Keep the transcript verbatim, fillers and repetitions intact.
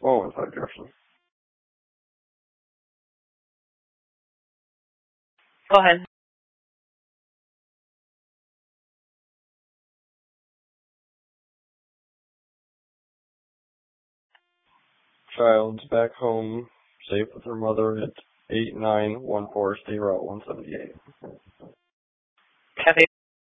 Oh, inside Jefferson. Go ahead. Child's back home, safe with her mother at eight nine one four State Route one seventy-eight.